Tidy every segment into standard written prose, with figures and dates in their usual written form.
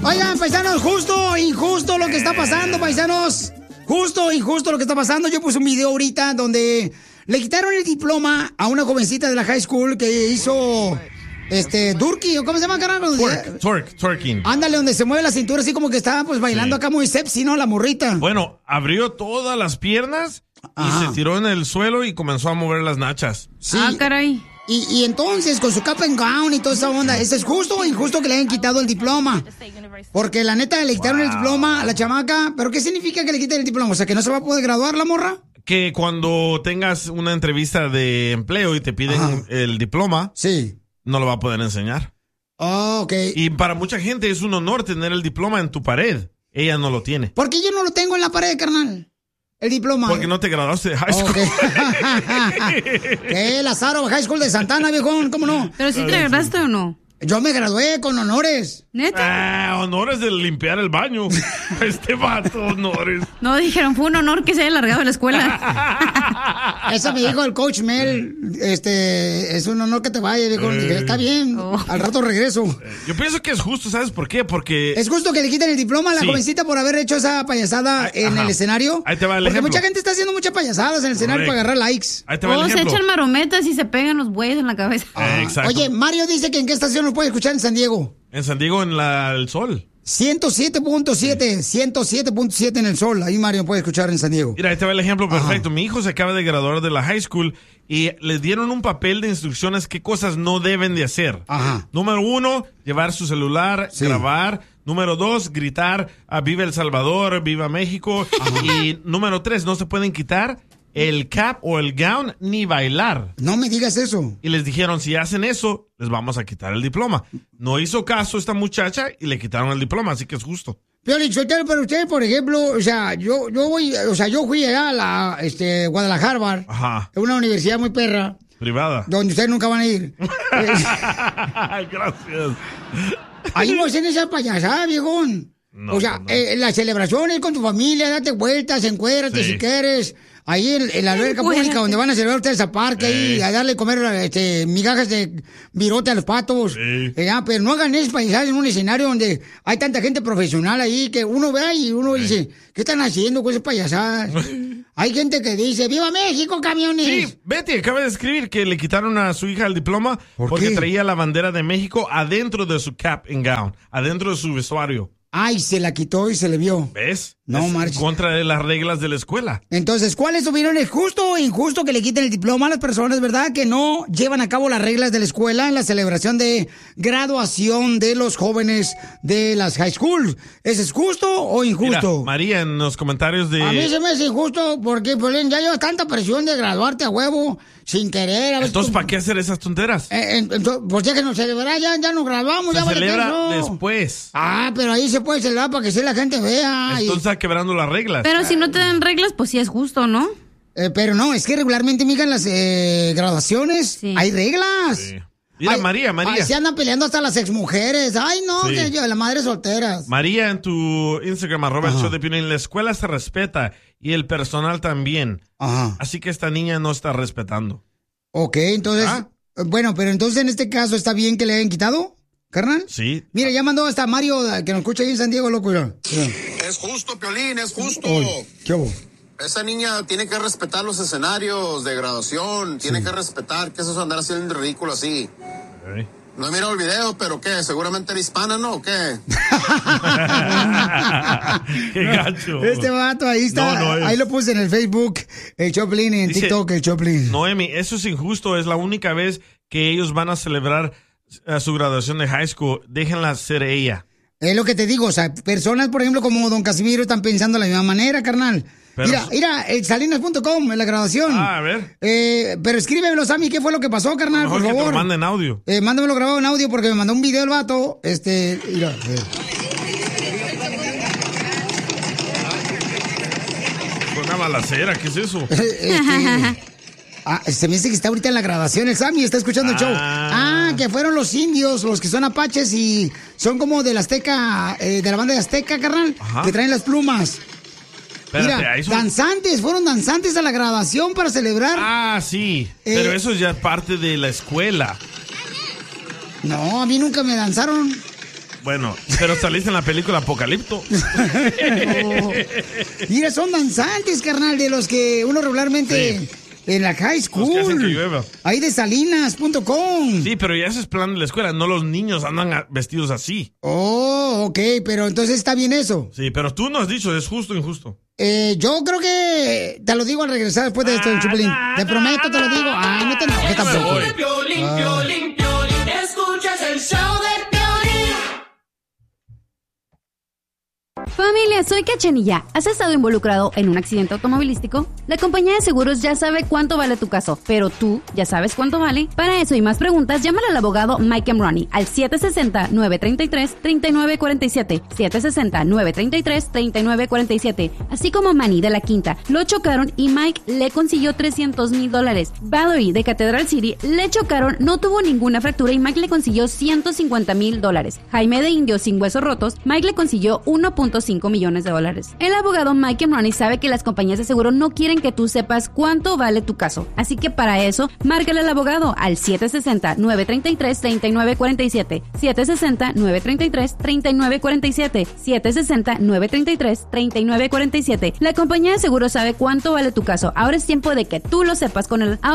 Oigan, paisanos, justo o injusto lo que está pasando, paisanos. Justo o injusto lo que está pasando. Yo puse un video ahorita donde le quitaron el diploma a una jovencita de la high school que hizo... Durkee, ¿cómo se llama, carnal? Twerking. Ándale, donde se mueve la cintura así como que estaba pues bailando acá muy sexy, ¿no? La morrita. Bueno, abrió todas las piernas y se tiró en el suelo y comenzó a mover las nachas. Sí. Ah, caray. Y entonces, con su cap and gown y toda esa onda, ¿es justo o injusto que le hayan quitado el diploma? Porque la neta le quitaron el diploma a la chamaca. ¿Pero qué significa que le quiten el diploma? O sea, ¿que no se va a poder graduar la morra? Que cuando tengas una entrevista de empleo y te piden el diploma... Sí. No lo va a poder enseñar. Oh, ok. Y para mucha gente es un honor tener el diploma en tu pared. Ella no lo tiene. ¿Por qué yo no lo tengo en la pared, carnal? El diploma. Porque no te graduaste de high school. Okay. ¿Qué? Lazaro High School de Santana, viejón, ¿cómo no? ¿Pero si te graduaste o no? Yo me gradué con honores. ¿Neta? Honores de limpiar el baño. Vato, honores. No, dijeron, fue un honor que se haya largado de la escuela. Eso me dijo el coach Mel. Es un honor que te vaya, viejo. Dije, está bien, al rato regreso. Yo pienso que es justo, ¿sabes por qué? Porque... ¿Es justo que le quiten el diploma a la jovencita por haber hecho esa payasada en el escenario? Ahí te va el Porque ejemplo. mucha gente está haciendo muchas payasadas en el escenario para agarrar likes. Ahí te va el ejemplo. Se echan marometas y se pegan los bueyes en la cabeza. Exacto. Oye, Mario dice que en qué estación nos puede escuchar en San Diego. En San Diego, en El Sol. 107.7 en El Sol. Ahí Mario puede escuchar en San Diego. Mira, ahí te va el ejemplo perfecto. Mi hijo se acaba de graduar de la high school y le dieron un papel de instrucciones qué cosas no deben de hacer. Número 1, llevar su celular, grabar. Número 2, gritar viva El Salvador, viva México. Y número 3, no se pueden quitar el cap o el gown ni bailar. No me digas eso. Y les dijeron, si hacen eso, les vamos a quitar el diploma. No hizo caso esta muchacha y le quitaron el diploma, así que es justo. Pero usted, por ejemplo, o sea, yo fui allá a la Guadalajara, una universidad muy perra. Privada. Donde ustedes nunca van a ir. Gracias. Ahí no hacen esa payasada, viejón. No, o sea, las celebraciones con tu familia, date vueltas, encuérdate si quieres. Ahí en la alberca pública donde van a celebrar ustedes a parque ahí, a darle comer migajas de virote a los patos. Pero no hagan esos paisajes en un escenario donde hay tanta gente profesional ahí que uno ve y uno dice, ¿qué están haciendo con esas payasadas? Hay gente que dice, ¡Viva México, camiones! Sí, Betty acaba de escribir que le quitaron a su hija el diploma porque traía la bandera de México adentro de su cap and gown, adentro de su vestuario. Ay, se la quitó y se le vio. ¿Ves? No, en contra de las reglas de la escuela. Entonces, ¿cuál es tu opinión? ¿Es justo o injusto que le quiten el diploma a las personas, verdad? Que no llevan a cabo las reglas de la escuela en la celebración de graduación de los jóvenes de las high school. ¿Es justo o injusto? Mira, María, en los comentarios de... A mí se me hace injusto porque, pues, ya llevas tanta presión de graduarte a huevo sin querer. Entonces, ¿para qué hacer esas tonteras? Pues ya que nos celebrar, ya nos graduamos. Se ya celebra vale después. Pero ahí se puede celebrar para que la gente vea. Entonces está quebrando las reglas. Pero si no te dan reglas, pues sí es justo, ¿no? Pero no, es que regularmente, mija, en las graduaciones hay reglas. Sí. Mira, María. Se andan peleando hasta las exmujeres. Ay, no, que yo, las madres solteras. María, en tu Instagram, @el show de Piolín, la escuela se respeta y el personal también. Así que esta niña no está respetando. Ok, entonces, bueno, pero entonces en este caso, ¿está bien que le hayan quitado? ¿Carnal? Sí. Mira, ya mandó hasta Mario, que nos escucha ahí en San Diego, loco. Es justo, Piolín, es justo. ¿Qué hubo? Esa niña tiene que respetar los escenarios de graduación, tiene que respetar que eso es andar haciendo ridículo así. No he mirado el video, pero ¿qué? Seguramente era hispana, ¿no? ¿O qué? ¡Qué gacho! Este vato ahí está, ahí lo puse en el Facebook, el Choplin, y en TikTok, el Choplin. Noemi, eso es injusto, es la única vez que ellos van a celebrar su graduación de high school. Déjenla ser ella. Es lo que te digo, o sea, personas, por ejemplo, como Don Casimiro están pensando de la misma manera, carnal. Pero... Mira, salinas.com en la grabación. A ver. Pero escríbemelo, Sammy, ¿qué fue lo que pasó, carnal? Por favor. Que te lo manden audio. Mándamelo grabado en audio porque me mandó un video el vato. Mira. Fue una balacera, ¿qué es eso? Se me dice que está ahorita en la grabación el Sammy, está escuchando el show. Que fueron los indios, los que son apaches y son como de la Azteca, de la banda de Azteca, carnal, que traen las plumas. Espérate, mira, fueron danzantes a la graduación para celebrar. Sí, pero eso ya es parte de la escuela. No, a mí nunca me danzaron. Bueno, pero saliste en la película Apocalipto. Oh. Mira, son danzantes, carnal, de los que uno regularmente en la high school. Los que hacen que llueva. Ahí de salinas.com. Sí, pero ya ese es plan de la escuela. No los niños andan vestidos así. Oh, ok, pero entonces está bien eso. Sí, pero tú no has dicho, ¿es justo o injusto? Yo creo que te lo digo al regresar después de esto, Chupilín. Te prometo, te lo digo. Ay, no te enojes tampoco. Piolín, escuchas el show de Piolín. Familia, soy Cachanilla. ¿Has estado involucrado en un accidente automovilístico? La compañía de seguros ya sabe cuánto vale tu caso, pero tú ya sabes cuánto vale. Para eso y más preguntas, llámale al abogado Mike Emroni al 760-933-3947. 760-933-3947. Así como Manny de la Quinta. Lo chocaron y Mike le consiguió $300,000. Valerie de Cathedral City le chocaron, no tuvo ninguna fractura y Mike le consiguió $150,000. Jaime de Indio sin huesos rotos, Mike le consiguió $1.5 millones. El abogado Mike Emroni sabe que las compañías de seguro no quieren que tú sepas cuánto vale tu caso. Así que para eso, márcale al abogado al 760-933-3947. 760-933-3947. 760-933-3947. La compañía de seguro sabe cuánto vale tu caso. Ahora es tiempo de que tú lo sepas con la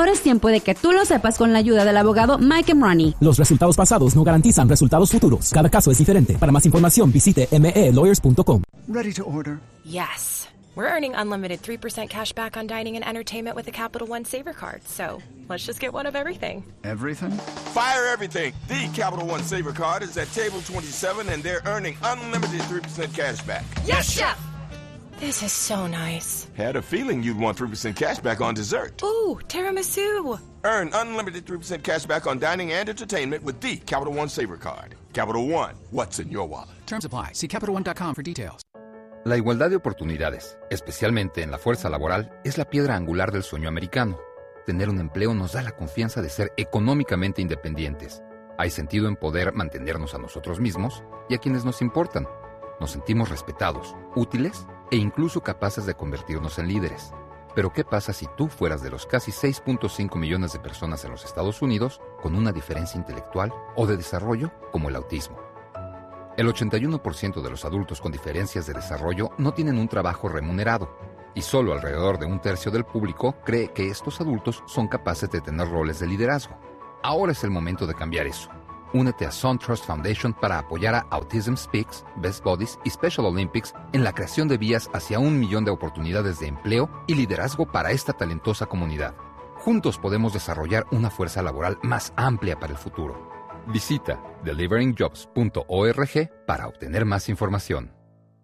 ayuda del abogado Mike Emroni. Los resultados pasados no garantizan resultados futuros. Cada caso es diferente. Para más información, visite melawyers.com. Ready to order? Yes. We're earning unlimited 3% cash back on dining and entertainment with the Capital One Saver Card. So let's just get one of everything. Everything? Fire everything. The Capital One Saver Card is at table 27 and they're earning unlimited 3% cash back. Yes, Chef! This is so nice. Had a feeling you'd want 3% cash back on dessert. Ooh, tiramisu. Earn unlimited 3% cash back on dining and entertainment with the Capital One Saver Card. Capital One, what's in your wallet? Terms apply. See CapitalOne.com for details. La igualdad de oportunidades, especialmente en la fuerza laboral, es la piedra angular del sueño americano. Tener un empleo nos da la confianza de ser económicamente independientes. Hay sentido en poder mantenernos a nosotros mismos y a quienes nos importan. Nos sentimos respetados, útiles e incluso capaces de convertirnos en líderes. Pero ¿qué pasa si tú fueras de los casi 6.5 millones de personas en los Estados Unidos con una diferencia intelectual o de desarrollo como el autismo? El 81% de los adultos con diferencias de desarrollo no tienen un trabajo remunerado y solo alrededor de un tercio del público cree que estos adultos son capaces de tener roles de liderazgo. Ahora es el momento de cambiar eso. Únete a SunTrust Foundation para apoyar a Autism Speaks, Best Buddies y Special Olympics en la creación de vías hacia 1 millón de oportunidades de empleo y liderazgo para esta talentosa comunidad. Juntos podemos desarrollar una fuerza laboral más amplia para el futuro. Visita deliveringjobs.org para obtener más información.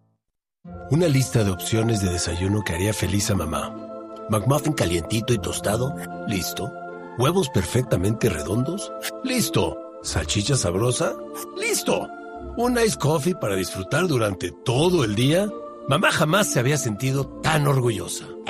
Una lista de opciones de desayuno que haría feliz a mamá. McMuffin calientito y tostado, listo. Huevos perfectamente redondos, listo. Salchicha sabrosa, listo. Un iced coffee para disfrutar durante todo el día. Mamá jamás se había sentido tan orgullosa.